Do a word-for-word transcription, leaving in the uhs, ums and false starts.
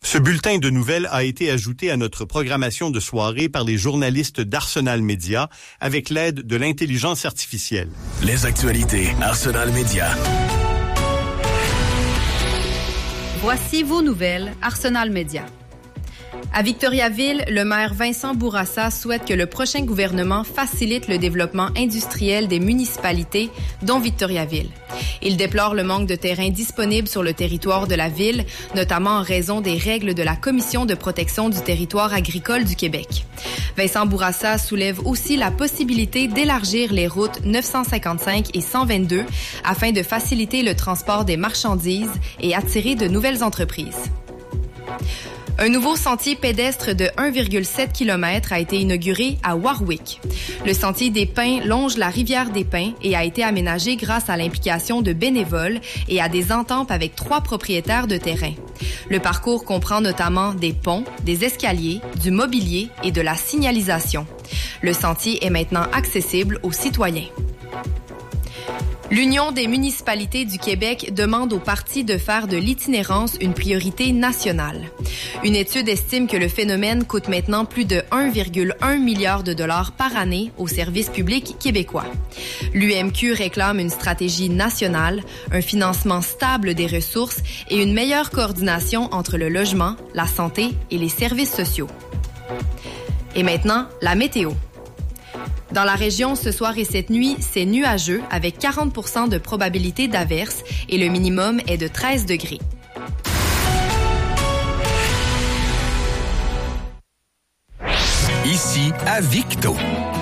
Ce bulletin de nouvelles a été ajouté à notre programmation de soirée par les journalistes d'Arsenal Média avec l'aide de l'intelligence artificielle. Les actualités Arsenal Média. Voici vos nouvelles Arsenal Média. À Victoriaville, le maire Vincent Bourassa souhaite que le prochain gouvernement facilite le développement industriel des municipalités, dont Victoriaville. Il déplore le manque de terrain disponible sur le territoire de la ville, notamment en raison des règles de la Commission de protection du territoire agricole du Québec. Vincent Bourassa soulève aussi la possibilité d'élargir les routes neuf cent cinquante-cinq et cent vingt-deux afin de faciliter le transport des marchandises et attirer de nouvelles entreprises. Un nouveau sentier pédestre de un virgule sept kilomètres a été inauguré à Warwick. Le sentier des Pins longe la rivière des Pins et a été aménagé grâce à l'implication de bénévoles et à des ententes avec trois propriétaires de terrain. Le parcours comprend notamment des ponts, des escaliers, du mobilier et de la signalisation. Le sentier est maintenant accessible aux citoyens. L'Union des municipalités du Québec demande aux partis de faire de l'itinérance une priorité nationale. Une étude estime que le phénomène coûte maintenant plus de un virgule un milliard de dollars par année aux services publics québécois. L'U M Q réclame une stratégie nationale, un financement stable des ressources et une meilleure coordination entre le logement, la santé et les services sociaux. Et maintenant, la météo. Dans la région, ce soir et cette nuit, c'est nuageux avec quarante pour cent de probabilité d'averse et le minimum est de treize degrés. Ici à Victo.